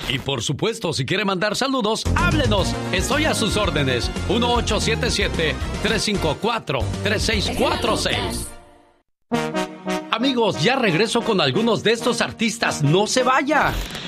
Y por supuesto, si quiere mandar saludos, háblenos. Estoy a sus órdenes. 1877-354-3646. Amigos, ya regreso con algunos de estos artistas. ¡No se vaya!